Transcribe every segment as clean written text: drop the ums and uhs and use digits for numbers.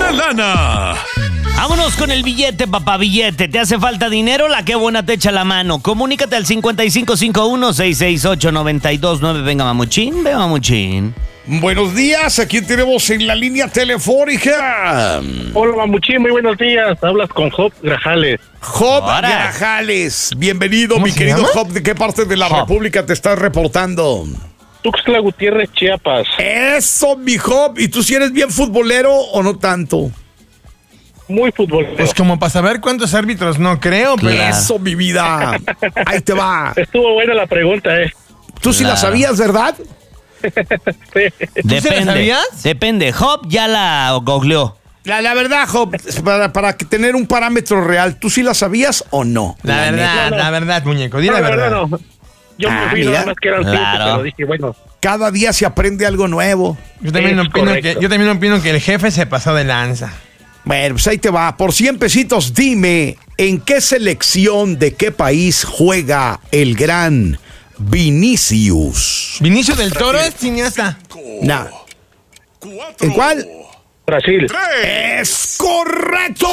de lana. Vámonos con el billete, papá, billete. ¿Te hace falta dinero? La que buena te echa la mano. Comunícate al 5551-668-929. Venga, mamuchín, venga, mamuchín. Buenos días, aquí tenemos en la línea telefónica. Hola, Mamuchín, muy buenos días. Hablas con Job Grajales. Job Ahora. Grajales, bienvenido, ¿Cómo mi se querido llama? Job. ¿De qué parte de la Job. República te estás reportando? Tuxtla Gutiérrez, Chiapas. Eso, mi Job. ¿Y tú si eres bien futbolero o no tanto? Muy futbolero. Pues como para saber cuántos árbitros no creo, pero... Claro. Eso, mi vida. Ahí te va. Estuvo buena la pregunta, Tú sí la Claro. sabías, ¿verdad? Sí. Depende. sabías? Depende. Job ya la googleó. La verdad, Job, para tener un parámetro real, ¿tú sí la sabías o no? La verdad, muñeco, di la verdad. No. Yo me fui mira. nada más que eran 5, Claro. pero dije, bueno, Cada día se aprende algo nuevo. Yo también Es opino correcto. que el jefe se pasó de lanza. Bueno, pues ahí te va. Por 100 pesitos, dime, ¿en qué selección de qué país juega el gran Vinicius? Vinicio del Toro es cineasta. Nah. ¿En cuál? Brasil. ¡Es correcto!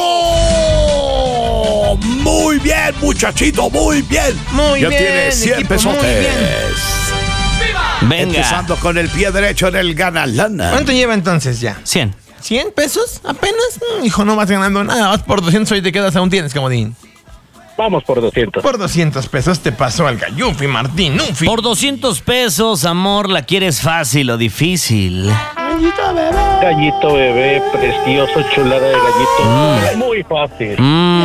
Muy bien, muchachito, muy bien. Muy ya bien, tienes 100 equipo, pesotes. muy bien. Venga. Empezando con el pie derecho en el Ganalana. ¿Cuánto lleva entonces ya? 100. ¿100 pesos? ¿Apenas? Hijo, no vas ganando nada. Vas por 200 hoy te quedas, aún tienes, comodín. Vamos por 200. Por 200 pesos te pasó al Gallufi, Martín. Ufi. Por 200 pesos, amor, ¿la quieres fácil o difícil? Gallito bebé, precioso, chulada de gallito. Muy fácil.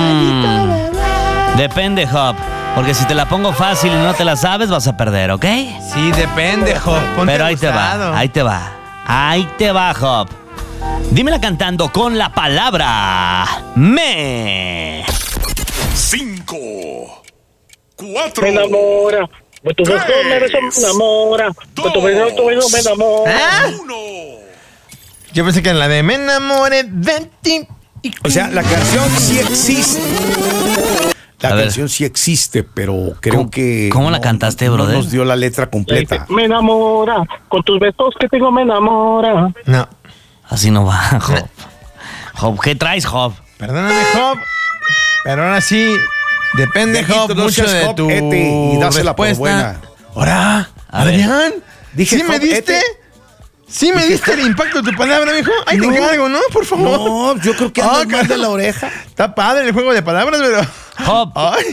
Depende, Job. Porque si te la pongo fácil y no te la sabes, vas a perder, ¿ok? Sí, depende, Job. Ponte Pero ahí te abusado. va, ahí te va. Ahí te va, Job. Dímela cantando con la palabra me. 5, 4. Me enamora. Con tu beso me beso, me enamora. Con tu beso me enamora. ¿Ah? Yo pensé que en la de me enamoré de ti. O sea, la canción sí existe. La A ver. canción sí existe, pero creo ¿Cómo- que... cómo la cantaste, brother? No nos dio la letra completa. Me enamora. Con tus besos que tengo me enamora. No. Así no va, Job. Job, ¿qué traes, Job? Perdóname, Job. Pero ahora sí, depende, Viejito, Job, no mucho seas de Job, tu ete, y dásela por respuesta. buena. Ahora, A ver. Adrián, Dije ¿sí me Job, diste? ete. ¿Sí me diste el impacto de tu palabra, mijo? Ahí te No. encargo, ¿no? Por favor. No, yo creo que andas mal de la oreja. Está padre el juego de palabras, pero... Job, Ay.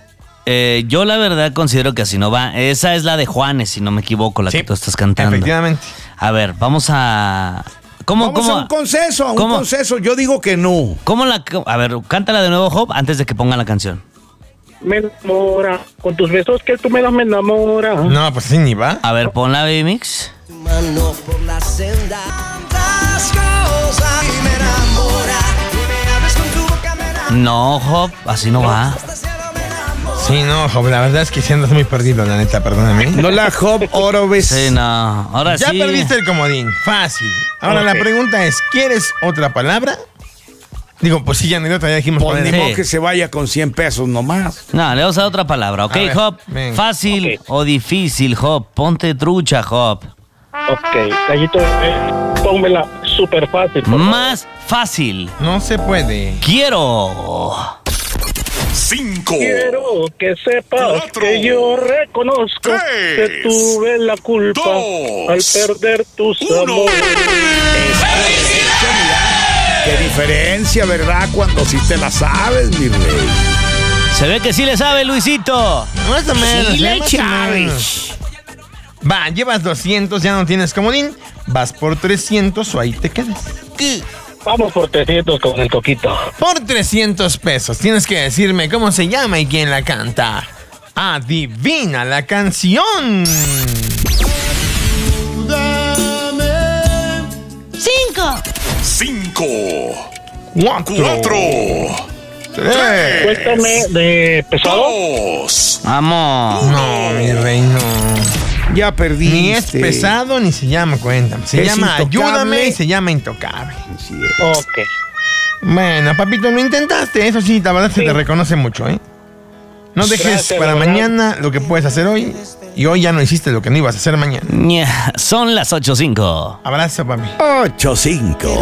yo la verdad considero que así no va. Esa es la de Juanes, si no me equivoco, la Sí, que tú estás cantando. efectivamente. A ver, vamos a... ¿Cómo, Vamos cómo? a un consenso, ¿Cómo? Yo digo que no. ¿Cómo la... A ver, cántala de nuevo, Job, antes de que pongan la canción. Me enamora. Con tus besos que tú me das me enamora. No, pues así ni va. A ver, pon la Baby Mix. Mano por la senda, tantas cosas y me enamora. Y me hablas con tu boca, me enamora. No, Job, así no va. Hasta el cielo me enamora. Sí, no, Job, la verdad es que sí andas muy perdido, la neta, perdóname. No la Job Oroves. Sí, no. Ahora Ya sí. perdiste el comodín, fácil. Ahora Ok. la pregunta es, ¿quieres otra palabra? Digo, pues sí, ya anécdota, ya dijimos Pues poner- ni Sí. modo que se vaya con 100 pesos nomás. No, le vamos a dar otra palabra, ¿ok, A ver, Job? venga. Fácil Ok. o difícil, Job. Ponte trucha, Job. Ok, gallito bebé, pónmela súper fácil. por favor. Más fácil. No se puede. Quiero. 5. Quiero que sepas 4, que yo reconozco 3, que tuve la culpa 2, al perder tus 1. amores. Qué diferencia, ¿verdad? Cuando sí te la sabes, mi rey. Se ve que sí le sabe, Luisito. Más o menos. Sí, ¿eh? le Más o sabes. menos. Va, llevas 200, ya no tienes comodín. Vas por 300 o ahí te quedas. Vamos por 300 con el coquito. Por 300 pesos tienes que decirme cómo se llama y quién la canta. Adivina la canción. 5, 4, 3. Cuéntame de pesado. 2. Vamos. No, mi reino. Ya perdiste. Ni es pesado ni se llama Cuéntame. Se Es llama intocable. Ayúdame y se llama Intocable. Sí, es. Ok. Bueno, papito, lo intentaste. Eso sí, la verdad se te reconoce mucho, ¿eh? No dejes Gracias, para de verdad. mañana lo que puedes hacer hoy. Y hoy ya no hiciste lo que no ibas a hacer mañana. Ña, son las 8:05. Abrazo, papi. 8-5.